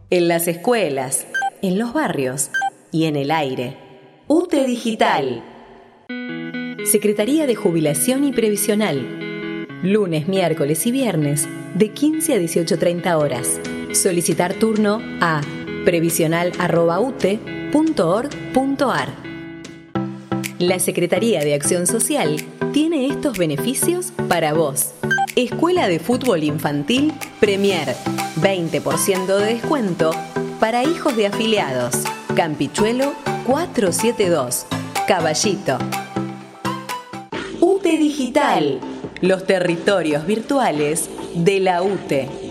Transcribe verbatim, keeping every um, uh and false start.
en las escuelas, en los barrios y en el aire. U T E Digital. Secretaría de Jubilación y Previsional. Lunes, miércoles y viernes de quince a dieciocho treinta horas. Solicitar turno a previsional arroba u t e punto org punto a r. La Secretaría de Acción Social tiene estos beneficios para vos. Escuela de Fútbol Infantil Premier. veinte por ciento de descuento para hijos de afiliados. Campichuelo cuatrocientos setenta y dos. Caballito. U T E Digital. Los territorios virtuales de la U T E.